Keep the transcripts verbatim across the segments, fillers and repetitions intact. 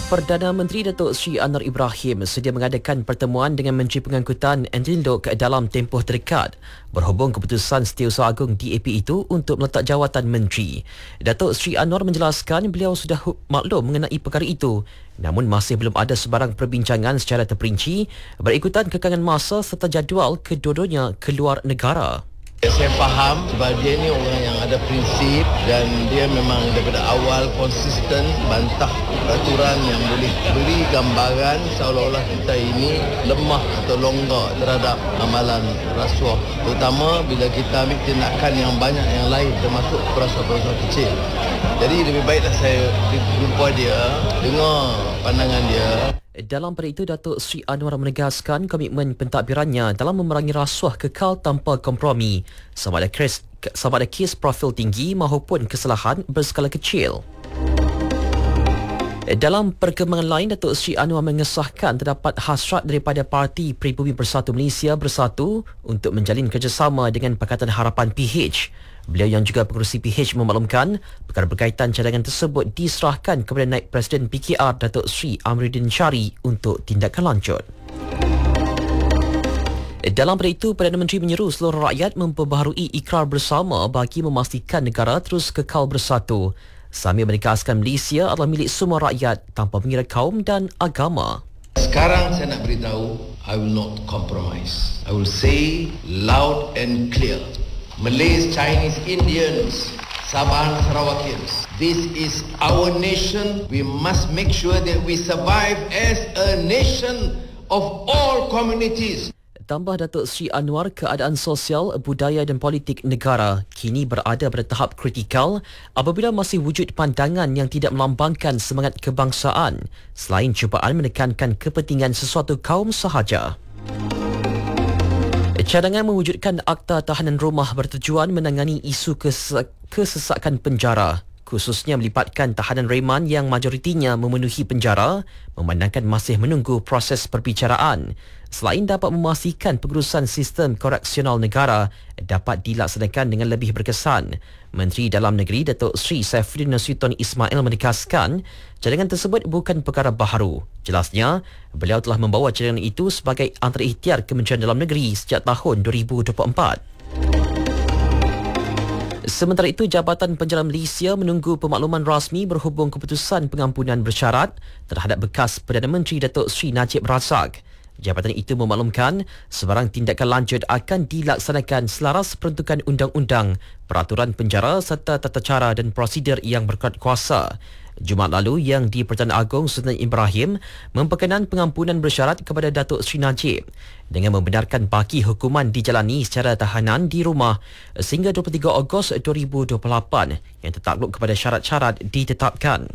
Perdana Menteri Datuk Seri Anwar Ibrahim sedia mengadakan pertemuan dengan Menteri Pengangkutan Andrew Loke dalam tempoh terdekat berhubung keputusan Setiausaha Agung D A P itu untuk meletak jawatan menteri. Datuk Seri Anwar menjelaskan beliau sudah maklum mengenai perkara itu, namun masih belum ada sebarang perbincangan secara terperinci berikutan kekangan masa serta jadual kedua-duanya keluar negara. Saya faham sebab dia ni orang yang ada prinsip dan dia memang daripada awal konsisten bantah peraturan yang boleh beri gambaran seolah-olah kita ini lemah atau longgar terhadap amalan rasuah, terutama bila kita ambil tindakan yang banyak yang lain termasuk rasuah-rasuah kecil. Jadi lebih baiklah saya jumpa dia, dengar pandangan dia. Dalam pada itu, Datuk Seri Anwar menegaskan komitmen pentadbirannya dalam memerangi rasuah kekal tanpa kompromi sama ada kes, sama ada kes profil tinggi maupun kesalahan berskala kecil. Dalam perkembangan lain, Datuk Seri Anwar mengesahkan terdapat hasrat daripada Parti Pribumi Bersatu Malaysia Bersatu untuk menjalin kerjasama dengan Pakatan Harapan P H. Beliau yang juga pengerusi P H memaklumkan perkara berkaitan cadangan tersebut diserahkan kepada Naib Presiden P K R Datuk Seri Amruddin Syari untuk tindakan lanjut. Dalam pada itu, Perdana Menteri menyeru seluruh rakyat memperbaharui ikrar bersama bagi memastikan negara terus kekal bersatu sambil menegaskan Malaysia adalah milik semua rakyat tanpa mengira kaum dan agama. Sekarang saya nak beritahu, I will not compromise. I will say loud and clear. Malays, Chinese, Indians, Sabahan, Sarawakians. This is our nation. We must make sure that we survive as a nation of all communities. Tambah Datuk Seri Anwar, keadaan sosial, budaya dan politik negara kini berada pada tahap kritikal apabila masih wujud pandangan yang tidak melambangkan semangat kebangsaan selain cubaan menekankan kepentingan sesuatu kaum sahaja. Cadangan mewujudkan Akta Tahanan Rumah bertujuan menangani isu kes- kesesakan penjara, khususnya melibatkan tahanan reman yang majoritinya memenuhi penjara, memandangkan masih menunggu proses perbicaraan. Selain dapat memastikan pengurusan sistem koreksional negara dapat dilaksanakan dengan lebih berkesan, Menteri Dalam Negeri Datuk Seri Saifuddin Nasution Ismail menegaskan cadangan tersebut bukan perkara baharu. Jelasnya, beliau telah membawa cadangan itu sebagai antara ikhtiar Kementerian Dalam Negeri sejak tahun dua ribu dua puluh empat. Sementara itu, Jabatan Penjara Malaysia menunggu pemakluman rasmi berhubung keputusan pengampunan bersyarat terhadap bekas Perdana Menteri Datuk Seri Najib Razak. Jabatan itu memaklumkan sebarang tindakan lanjut akan dilaksanakan selaras peruntukan undang-undang, peraturan penjara serta tata cara dan prosedur yang berkuat kuasa. Jumaat lalu, Yang di-Pertuan Agong Sultan Ibrahim memperkenan pengampunan bersyarat kepada Datuk Seri Najib dengan membenarkan baki hukuman dijalani secara tahanan di rumah sehingga dua puluh tiga Ogos dua ribu dua puluh lapan yang tertakluk kepada syarat-syarat ditetapkan.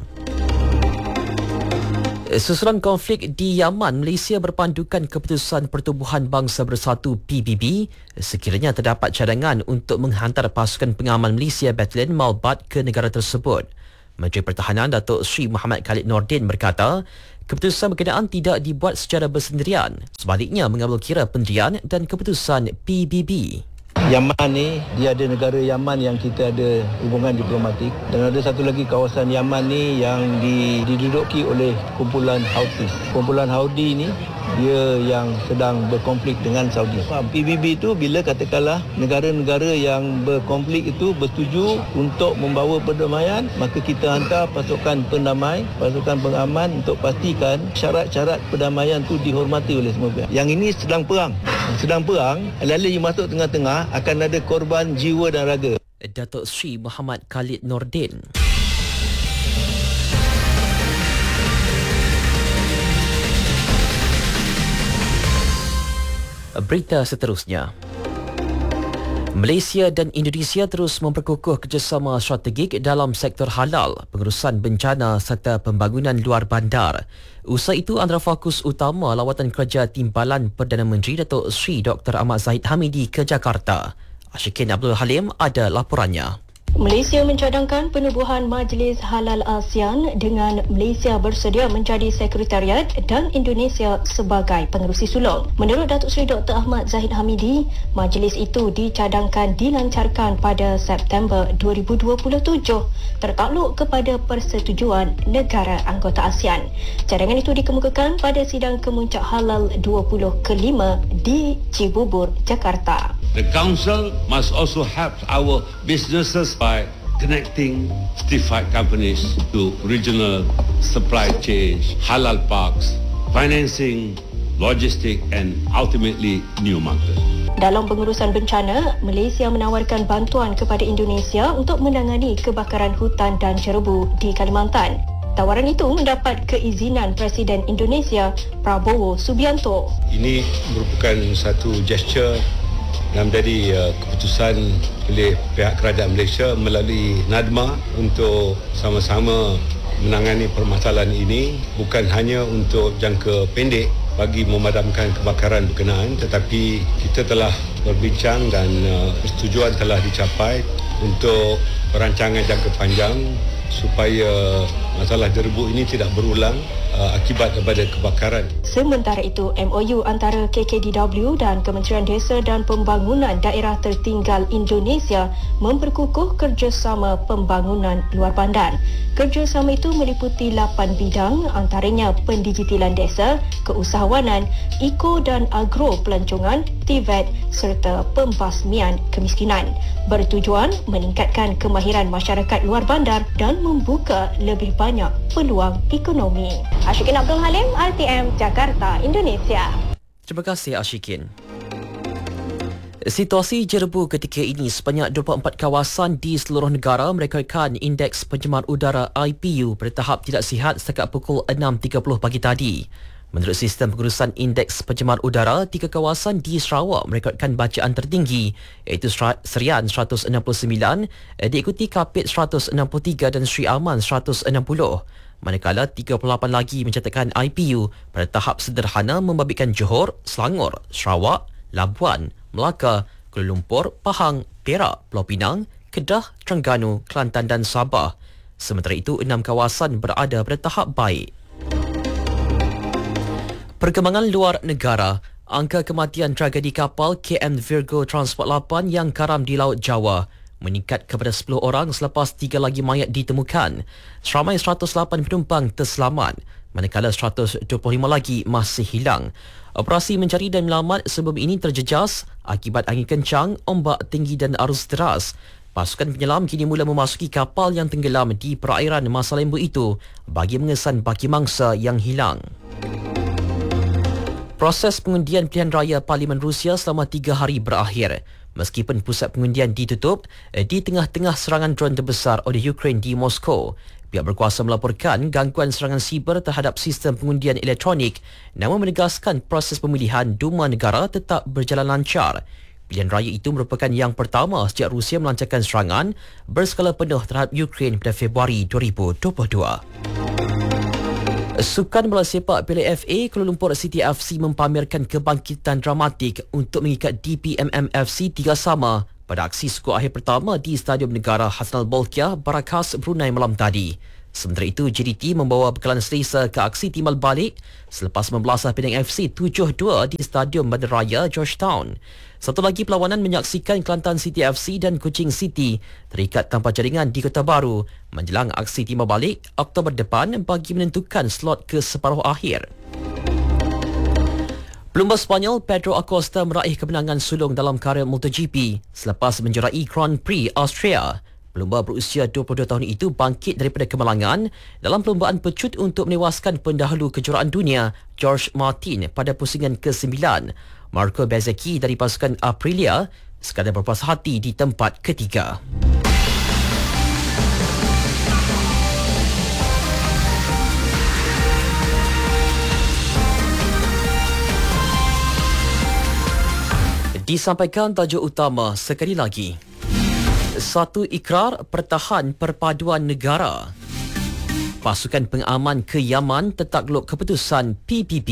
Susulan konflik di Yaman, Malaysia berpandukan keputusan Pertubuhan Bangsa Bersatu P B B sekiranya terdapat cadangan untuk menghantar pasukan pengaman Malaysia Battalion Malbat ke negara tersebut. Menteri Pertahanan Datuk Seri Muhammad Khalid Nordin berkata, keputusan berkenaan tidak dibuat secara bersendirian, sebaliknya mengambil kira pendirian dan keputusan P B B. Yaman ni, dia ada negara Yaman yang kita ada hubungan diplomatik dan ada satu lagi kawasan Yaman ni yang diduduki oleh kumpulan Houthis. Kumpulan Houthi ni dia yang sedang berkonflik dengan Saudi. P B B itu bila katakanlah negara-negara yang berkonflik itu bersetuju untuk membawa perdamaian, maka kita hantar pasukan pendamai, pasukan pengaman untuk pastikan syarat-syarat perdamaian itu dihormati oleh semua pihak. Yang ini sedang perang. Sedang perang, lalu masuk tengah-tengah akan ada korban jiwa dan raga. Datuk Seri Muhammad Khalid Nordin. Berita seterusnya. Malaysia dan Indonesia terus memperkukuh kerjasama strategik dalam sektor halal, pengurusan bencana serta pembangunan luar bandar. Usai itu, antara fokus utama lawatan kerja Timbalan Perdana Menteri Datuk Seri Doktor Ahmad Zahid Hamidi ke Jakarta. Ashikin Abdul Halim ada laporannya. Malaysia mencadangkan penubuhan Majlis Halal ASEAN dengan Malaysia bersedia menjadi sekretariat dan Indonesia sebagai pengerusi sulung. Menurut Datuk Seri Doktor Ahmad Zahid Hamidi, majlis itu dicadangkan dilancarkan pada September dua ribu dua puluh tujuh tertakluk kepada persetujuan negara anggota ASEAN. Cadangan itu dikemukakan pada sidang kemuncak halal dua puluh kelima di Cibubur, Jakarta. The Council must also help our businesses by connecting certified companies to regional supply chains, halal parks, financing, logistic and ultimately new markets. Dalam pengurusan bencana, Malaysia menawarkan bantuan kepada Indonesia untuk menangani kebakaran hutan dan cerebu di Kalimantan. Tawaran itu mendapat keizinan Presiden Indonesia Prabowo Subianto. Ini merupakan satu gesture dan menjadi uh, keputusan oleh pihak kerajaan Malaysia melalui NADMA untuk sama-sama menangani permasalahan ini, bukan hanya untuk jangka pendek bagi memadamkan kebakaran berkenaan, tetapi kita telah berbincang dan uh, persetujuan telah dicapai untuk perancangan jangka panjang supaya masalah derebu ini tidak berulang uh, akibat daripada kebakaran. Sementara itu, M O U antara K K D W dan Kementerian Desa dan Pembangunan Daerah Tertinggal Indonesia memperkukuh kerjasama pembangunan luar bandar. Kerjasama itu meliputi lapan bidang, antaranya pendigitalan desa, keusahawanan, eco dan agro pelancongan, T V E T serta pembasmian kemiskinan. Bertujuan meningkatkan kemahiran masyarakat luar bandar dan membuka lebih banyak peluang ekonomi. Ashikin Abdul Halim, R T M, Jakarta, Indonesia. Terima kasih Ashikin. Situasi jerebu ketika ini sebanyak dua puluh empat kawasan di seluruh negara merekodkan indeks pencemar udara I P U pada tahap tidak sihat setakat pukul enam tiga puluh pagi tadi. Menurut sistem pengurusan indeks pencemar udara, tiga kawasan di Sarawak merekodkan bacaan tertinggi iaitu Serian seratus enam puluh sembilan, diikuti Kapit seratus enam puluh tiga dan Sri Aman seratus enam puluh. Manakala tiga puluh lapan lagi mencatatkan I P U pada tahap sederhana membabitkan Johor, Selangor, Sarawak, Labuan, Melaka, Kuala Lumpur, Pahang, Perak, Pulau Pinang, Kedah, Terengganu, Kelantan dan Sabah. Sementara itu, enam kawasan berada pada tahap baik. Perkembangan luar negara, angka kematian tragedi kapal K M Virgo Transport lapan yang karam di Laut Jawa meningkat kepada sepuluh orang selepas tiga lagi mayat ditemukan. Seramai seratus lapan penumpang terselamat, manakala seratus dua puluh lima lagi masih hilang. Operasi mencari dan menyelamat sebelum ini terjejas akibat angin kencang, ombak tinggi dan arus deras. Pasukan penyelam kini mula memasuki kapal yang tenggelam di perairan Masa Lembu itu bagi mengesan baki mangsa yang hilang. Proses pengundian pilihan raya Parlimen Rusia selama tiga hari berakhir. Meskipun pusat pengundian ditutup di tengah-tengah serangan dron terbesar oleh Ukraine di Moskow. Pihak berkuasa melaporkan gangguan serangan siber terhadap sistem pengundian elektronik, namun menegaskan proses pemilihan Duma negara tetap berjalan lancar. Pilihan raya itu merupakan yang pertama sejak Rusia melancarkan serangan berskala penuh terhadap Ukraine pada Februari dua ribu dua puluh dua. Sukan bola sepak Piala F A Kuala Lumpur City F C mempamerkan kebangkitan dramatik untuk mengikat D P M M F C tiga sama pada aksi skor akhir pertama di Stadium Negara Hassanal Bolkiah, Barakas, Brunei malam tadi. Sementara itu, J D T membawa bekalan selesa ke aksi timbal balik selepas membelasah Penang F C tujuh dua di Stadium Bandaraya, Georgetown. Satu lagi perlawanan menyaksikan Kelantan City F C dan Kuching City terikat tanpa jaringan di Kota Baru menjelang aksi timbal balik Oktober depan bagi menentukan slot ke separuh akhir. Pelumba Sepanyol Pedro Acosta meraih kemenangan sulung dalam karier MotoGP selepas menjerai Grand Prix Austria. Pelumba berusia dua puluh dua tahun itu bangkit daripada kemalangan dalam perlumbaan pecut untuk menewaskan pendahulu kejuaraan dunia George Martin pada pusingan ke sembilan. Marco Bezzecchi dari pasukan Aprilia sekadar berpuas hati di tempat ketiga. Disampaikan tajuk utama sekali lagi. Satu ikrar pertahan perpaduan negara. Pasukan pengaman ke Yaman tertakluk keputusan P B B.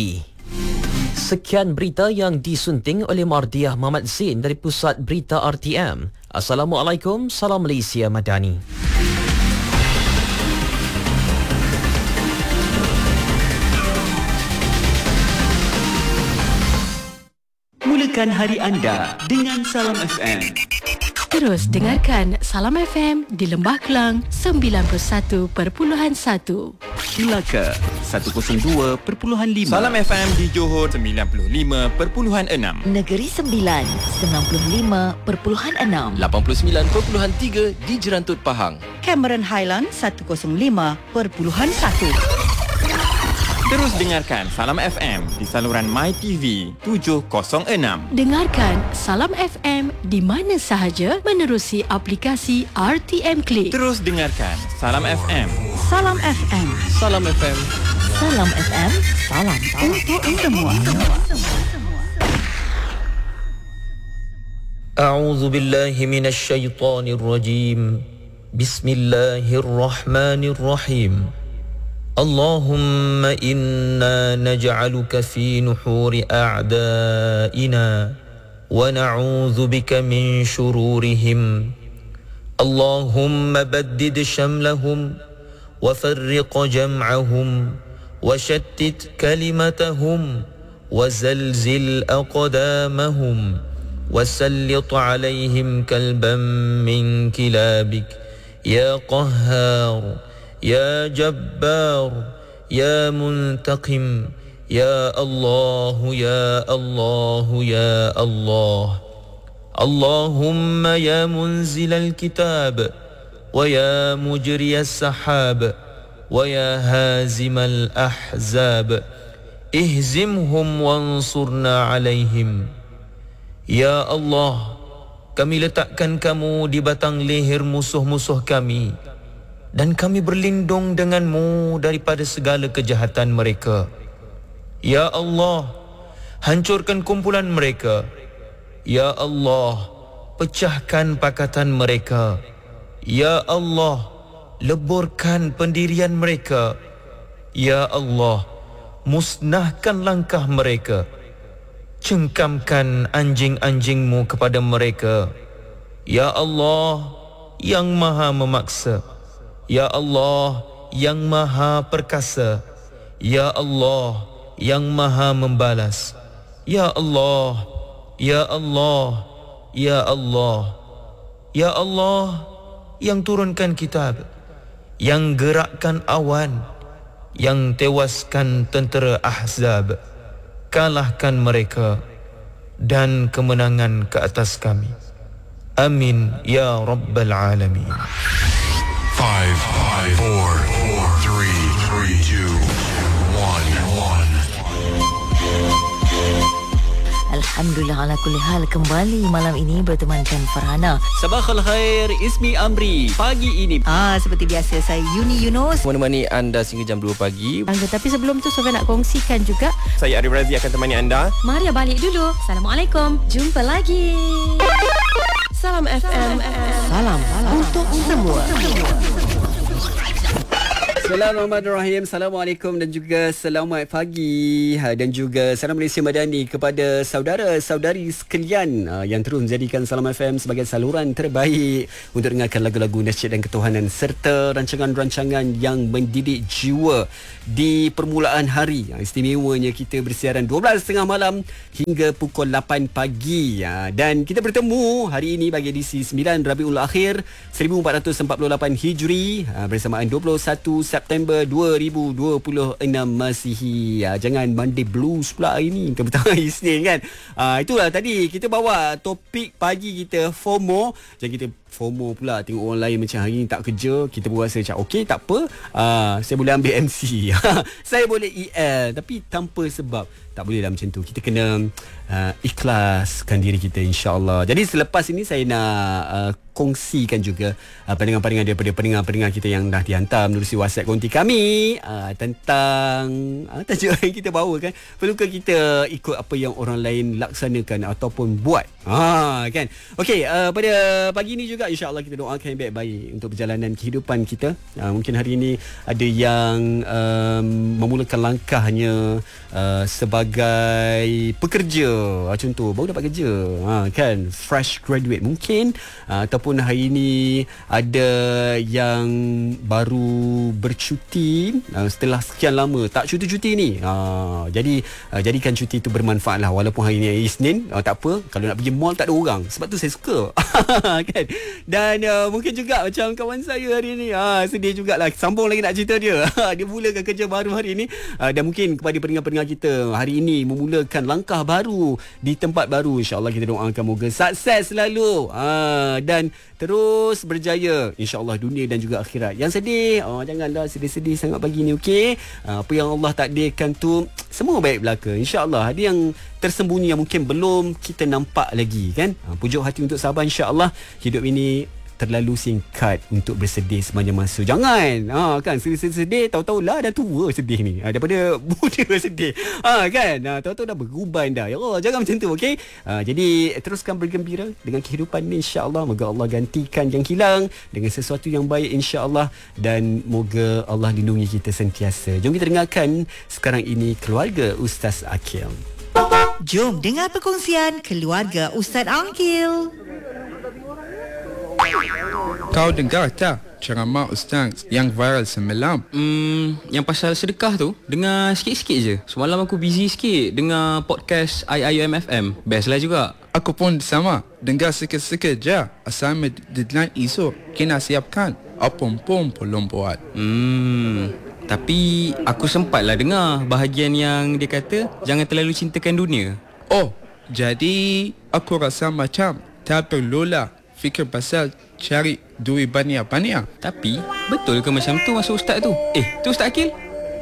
Sekian berita yang disunting oleh Mardiah Muhammad Zain dari Pusat Berita R T M. Assalamualaikum, salam Malaysia Madani. Mulakan hari anda dengan Salam F M. Terus dengarkan Salam F M di Lembah Kelang sembilan puluh satu perpuluhan satu. Melaka seratus dua perpuluhan lima. Salam F M di Johor sembilan puluh lima perpuluhan enam. Negeri Sembilan sembilan puluh lima perpuluhan enam. lapan puluh sembilan perpuluhan tiga di Jerantut Pahang. Cameron Highland seratus lima perpuluhan satu. Terus dengarkan Salam F M di saluran MyTV tujuh kosong enam. Dengarkan Salam F M di mana sahaja menerusi aplikasi R T M Click. Terus dengarkan Salam F M. Salam F M. Salam F M. Salam F M. Salam untuk semua. A'udzu billahi minasy syaithanir rajim. Bismillahirrahmanirrahim. اللهم إنا نجعلك في نحور أعدائنا ونعوذ بك من شرورهم اللهم بدد شملهم وفرق جمعهم وشتت كلمتهم وزلزل أقدامهم وسلط عليهم كلبا من كلابك يا قهار يا جبار يا منتقم يا الله يا الله يا الله اللهم يا منزل الكتاب ويا مجري السحاب ويا هازم الأحزاب اهزمهم وانصرنا عليهم يا الله kami letakkan kamu di batang leher musuh-musuh kami dan kami berlindung denganmu daripada segala kejahatan mereka. Ya Allah, hancurkan kumpulan mereka. Ya Allah, pecahkan pakatan mereka. Ya Allah, leburkan pendirian mereka. Ya Allah, musnahkan langkah mereka. Cengkamkan anjing-anjingmu kepada mereka. Ya Allah, yang maha memaksa. Ya Allah, yang maha perkasa. Ya Allah, yang maha membalas. Ya Allah, Ya Allah, Ya Allah, Ya Allah, yang turunkan kitab, yang gerakkan awan, yang tewaskan tentera Ahzab. Kalahkan mereka dan kemenangan ke atas kami. Amin ya Rabbal Alamin. Five, five, four, four, three, three, two, one, one. Alhamdulillah ala kulli hal, kembali malam ini bertemankan Farhana. Sabahul khair, Ismi Amri. Pagi ini Ah, seperti biasa saya Yuni Yunus Menemani anda sehingga jam dua pagi. Tapi sebelum tu Sofia nak kongsikan juga. Saya Arif Razi akan temani anda. Maria balik dulu. Assalamualaikum. Jumpa lagi. Salam F M. Salam, salam untuk semua. Bismillahirrahmanirrahim. Assalamualaikum dan juga selamat pagi dan juga salam Malaysia Madani kepada saudara-saudari sekalian yang terus menjadikan Salam F M sebagai saluran terbaik untuk dengarkan lagu-lagu nasyid dan ketuhanan serta rancangan-rancangan yang mendidik jiwa di permulaan hari. Istimewanya kita bersiaran dua belas tiga puluh malam hingga pukul lapan pagi dan kita bertemu hari ini bagi edisi sembilan Rabiul Akhir seribu empat ratus empat puluh lapan Hijri bersamaan dua puluh satu September dua ribu dua puluh enam Masihi. Ha, jangan Monday Blues pula hari ni, kebetulan hari Isnin kan. Ha, itulah tadi kita bawa topik pagi kita, FOMO. Jangan kita FOMO pula tengok orang lain macam hari ni tak kerja, kita pun rasa macam okey tak apa, uh, saya boleh ambil M C. Saya boleh E L tapi tanpa sebab. Tak boleh lah macam tu. Kita kena uh, ikhlaskan diri kita, insya-Allah. Jadi selepas ini saya nak uh, kongsikan juga uh, pandangan-pandangan daripada pendengar-pendengar kita yang dah dihantar melalui WhatsApp konti kami uh, tentang uh, tajuk yang kita bawa kan. Perlukah kita ikut apa yang orang lain laksanakan ataupun buat? Ha kan. Okey, uh, pada pagi ini juga juga insya-Allah kita doakan yang baik-baik untuk perjalanan kehidupan kita. Uh, mungkin hari ini ada yang um, memulakan langkahnya uh, sebagai pekerja. Uh, contoh baru dapat kerja, uh, kan, fresh graduate mungkin, uh, ataupun hari ini ada yang baru bercuti uh, setelah sekian lama tak cuti-cuti ni. Uh, jadi uh, jadikan cuti itu bermanfaat lah, walaupun hari ni hari Isnin, uh, tak apa, kalau nak pergi mall tak ada orang, sebab tu saya suka. Kan. Dan uh, mungkin juga macam kawan saya hari ni, uh, sedih jugalah, sambung lagi nak cerita dia. Dia mulakan kerja baru hari ini, uh, dan mungkin kepada pendengar-pendengar kita hari ini memulakan langkah baru di tempat baru, insya-Allah kita doakan moga sukses selalu, uh, dan terus berjaya insya-Allah dunia dan juga akhirat. Yang sedih, oh, janganlah sedih-sedih sangat pagi ni, okey? Uh, apa yang Allah takdirkan tu semua baik belaka, insya-Allah. Ada yang tersembunyi yang mungkin belum kita nampak lagi, kan? Uh, pujuk hati untuk sabar, insya-Allah. Hidup ini terlalu singkat untuk bersedih sepanjang masa. Jangan, ha, kan, sedih-sedih tahu-tahu lah dah tua sedih ni, ha, daripada muda sedih, ha, kan, ha, tahu-tahu dah beruban dah. Ya Allah, jangan macam tu, okey? Ha, jadi teruskan bergembira dengan kehidupan ni, insya-Allah. Moga Allah gantikan yang hilang dengan sesuatu yang baik, insya-Allah, dan moga Allah lindungi kita sentiasa. Jom kita dengarkan sekarang ini keluarga Ustaz Akil. Jom dengar perkongsian keluarga Ustaz Akil. Kau dengar tak ceramah Ustaz yang viral semalam? Hmm, yang pasal sedekah tu, dengar sikit-sikit je. Semalam aku busy sikit dengar podcast I I U M F M. Best lah juga. Aku pun sama, dengar sikit-sikit je. Assignment deadline esok kena siapkan. Apa pun belum buat. Hmm, tapi aku sempatlah dengar bahagian yang dia kata jangan terlalu cintakan dunia. Oh, jadi aku rasa macam tak perlulah fikir pasal cari duit banyak-banyak. Tapi betul ke macam tu masa Ustaz tu? Eh, tu Ustaz Akil?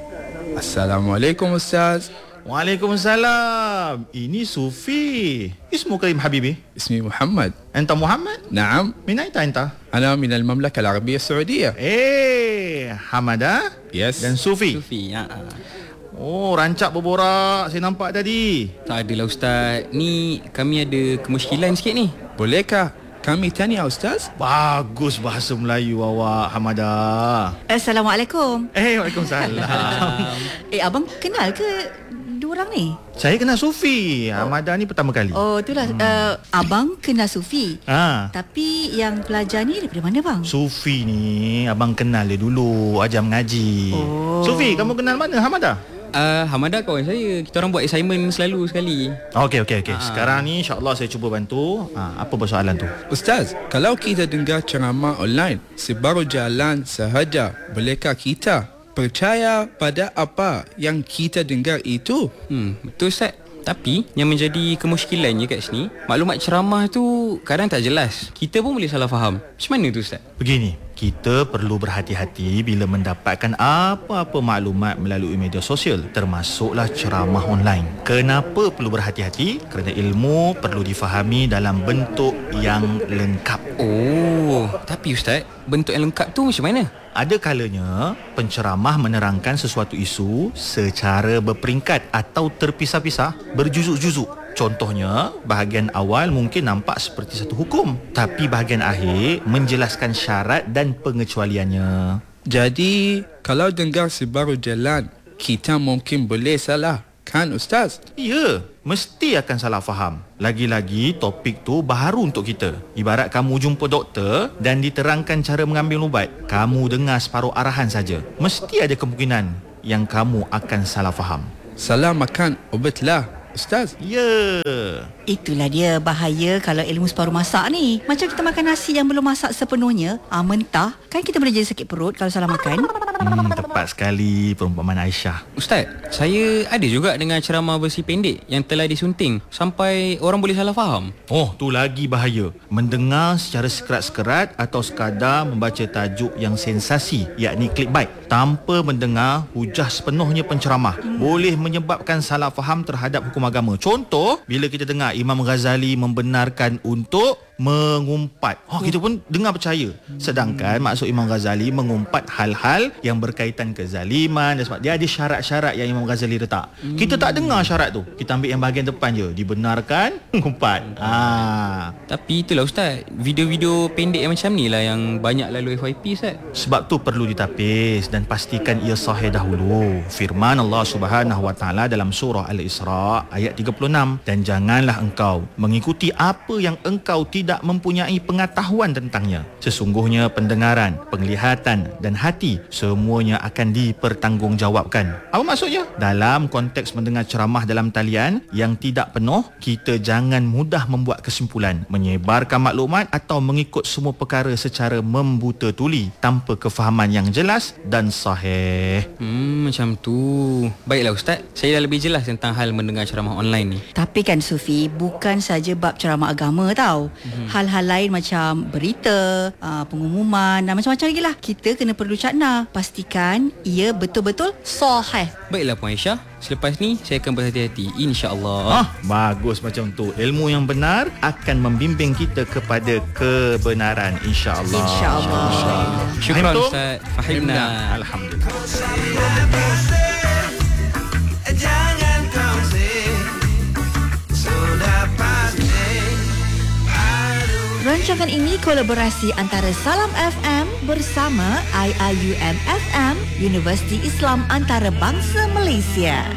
Assalamualaikum Ustaz. Waalaikumsalam. Ini Sufi. Ismu Karim Habibi? Ismi Muhammad. Anta Muhammad? Naam. Min aita anta? Ana min al-Mamlakah al-Arabiyyah Saudiyyah. Eh, Hamada? Yes. Dan Sufi? Sufi, ya. Oh, rancak berborak saya nampak tadi. Tak adalah Ustaz. Ni kami ada kemusykilan sikit ni. Bolehkah kami tanya Ustaz? Bagus bahasa Melayu awak, Hamada. Assalamualaikum. Eh, waalaikumsalam. Eh, abang kenal ke dua orang ni? Saya kenal Sufi. Hamada ni pertama kali. Oh, itulah. Hmm. Uh, abang kenal Sufi. Ha. Tapi yang pelajar ni daripada mana bang? Sufi ni abang kenal dia dulu, ajar mengaji. Oh. Sufi, kamu kenal mana Hamada? Uh, Hamada kawan saya. Kita orang buat assignment selalu sekali. Okey, okey, okey. Sekarang ni insya-Allah saya cuba bantu. Ha, apa persoalan tu? Ustaz, kalau kita dengar ceramah online sebaru jalan sahaja, bolehkah kita percaya pada apa yang kita dengar itu? Hmm, betul Ustaz. Tapi yang menjadi kemusykilannya kat sini, maklumat ceramah tu kadang tak jelas. Kita pun boleh salah faham. Macam mana tu Ustaz? Begini, kita perlu berhati-hati bila mendapatkan apa-apa maklumat melalui media sosial, termasuklah ceramah online. Kenapa perlu berhati-hati? Kerana ilmu perlu difahami dalam bentuk yang lengkap. Oh, tapi Ustaz, bentuk yang lengkap tu macam mana? Ada kalanya penceramah menerangkan sesuatu isu secara berperingkat atau terpisah-pisah, berjuzuk-juzuk. Contohnya, bahagian awal mungkin nampak seperti satu hukum, tapi bahagian akhir menjelaskan syarat dan pengecualiannya. Jadi, kalau dengar sebaru jalan, kita mungkin boleh salah, kan Ustaz? Ya, mesti akan salah faham. Lagi-lagi topik tu baru untuk kita. Ibarat kamu jumpa doktor dan diterangkan cara mengambil ubat, kamu dengar separuh arahan saja. Mesti ada kemungkinan yang kamu akan salah faham. Salah makan ubat lah, Ustaz. Ya. Itulah dia bahaya kalau ilmu separuh masak ni. Macam kita makan nasi yang belum masak sepenuhnya, ah, mentah, kan kita boleh jadi sakit perut kalau salah makan. Hmm, tepat sekali perumpamaan Aisyah. Ustaz, saya ada juga dengan ceramah versi pendek yang telah disunting sampai orang boleh salah faham. Oh, tu lagi bahaya. Mendengar secara sekerat-sekerat atau sekadar membaca tajuk yang sensasi, yakni clickbait, tanpa mendengar hujah sepenuhnya penceramah, hmm. boleh menyebabkan salah faham terhadap hukum agama. Contoh, bila kita dengar Imam Ghazali membenarkan untuk mengumpat. Oh, kita pun dengar percaya. Sedangkan maksud Imam Ghazali mengumpat hal-hal yang berkaitan kezaliman dan sebab dia ada syarat-syarat yang Imam Ghazali letak. Kita tak dengar syarat tu. Kita ambil yang bahagian depan je. Dibenarkan mengumpat. Ah. Tapi itulah Ustaz, video-video pendek yang macam ni lah yang banyak lalu F Y P Ustaz. Sebab tu perlu ditapis dan pastikan ia sahih dahulu. Firman Allah Subhanahu Wa Taala dalam surah Al-Isra ayat tiga puluh enam, dan janganlah engkau mengikuti apa yang engkau tidak mempunyai pengetahuan tentangnya. Sesungguhnya pendengaran, penglihatan dan hati semuanya akan dipertanggungjawabkan. Apa maksudnya? Dalam konteks mendengar ceramah dalam talian yang tidak penuh, kita jangan mudah membuat kesimpulan, menyebarkan maklumat atau mengikut semua perkara secara membuta tuli tanpa kefahaman yang jelas dan sahih. Hmm, macam tu. Baiklah Ustaz, saya dah lebih jelas tentang hal mendengar ceramah online ni. Tapi kan Sufi, bukan saja bab ceramah agama tau. Hmm. Hal-hal lain macam berita, uh, pengumuman dan macam-macam lagi lah. Kita kena perlu cakna. Pastikan ia betul-betul sahih. Baiklah Puan Aisyah, selepas ni saya akan berhati-hati, insya-Allah. Ah, bagus macam tu. Ilmu yang benar akan membimbing kita kepada kebenaran, insya-Allah. Insya-Allah. Insya Syukran Ustaz. Fahimna. Alhamdulillah. Jangan kau say sudah pasti. Rancangan ini kolaborasi antara Salam F M bersama I I U M F M, Universiti Islam Antarabangsa Malaysia.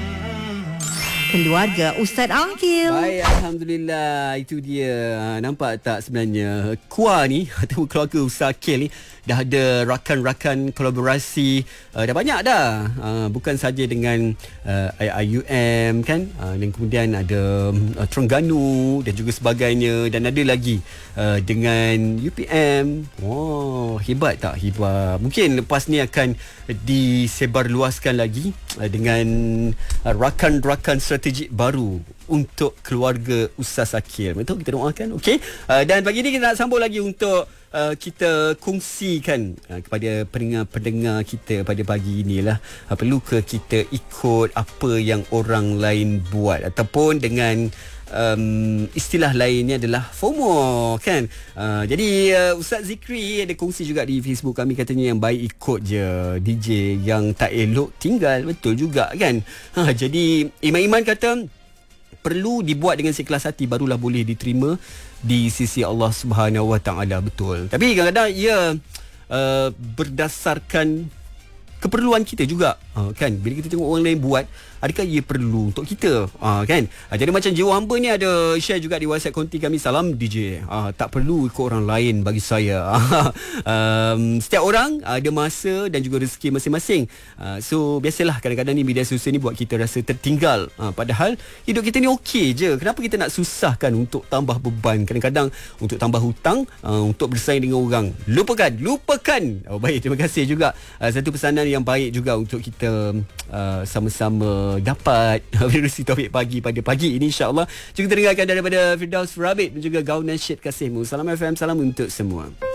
Keluarga Ustaz Aqil. Baik, Alhamdulillah. Itu dia. Nampak tak sebenarnya Kuah ni atau keluarga Ustaz Aqil ni dah ada rakan-rakan kolaborasi uh, dah banyak dah. Uh, bukan saja dengan uh, I I U M kan, uh, dan kemudian ada uh, Terengganu dan juga sebagainya, dan ada lagi uh, dengan U P M. Wow, hebat tak? Hebat. Mungkin lepas ni akan disebarluaskan lagi uh, dengan uh, rakan-rakan strategik baru untuk keluarga Ustaz Aqil. Betul, kita doakan. Okey. Uh, dan pagi ni kita nak sambung lagi untuk uh, kita kongsikan uh, kepada pendengar-pendengar kita pada pagi inilah, uh, perlu ke kita ikut apa yang orang lain buat, ataupun dengan um, istilah lainnya adalah FOMO kan. Uh, jadi uh, Ustaz Zikri ada kongsi juga di Facebook kami, katanya yang baik ikut je, D J yang tak elok tinggal. Betul juga kan. Ha, jadi Iman-Iman kata perlu dibuat dengan seikhlas hati, barulah boleh diterima di sisi Allah Subhanahu Wa Taala. Betul. Tapi kadang-kadang ia uh, berdasarkan keperluan kita juga, uh, kan. Bila kita tengok orang lain buat, adakah ia perlu untuk kita, uh, kan. uh, Jadi macam Jiwa Hamba ni ada share juga di WhatsApp konti kami, salam D J, uh, tak perlu ikut orang lain bagi saya. um, Setiap orang ada masa dan juga rezeki masing-masing. uh, So biasalah kadang-kadang ni media sosial ni buat kita rasa tertinggal, uh, padahal hidup kita ni okey je. Kenapa kita nak susahkan untuk tambah beban, kadang-kadang untuk tambah hutang, uh, untuk bersaing dengan orang. Lupakan, lupakan. Oh, baik, terima kasih juga. uh, Satu pesanan yang baik juga untuk kita uh, sama-sama dapat menerusi topik pagi pada pagi ini, insya-Allah. Juga dengarkan daripada Firdaus Rabbit dan juga Gaun Nasyid Kasihmu. Salam F M, salam untuk semua.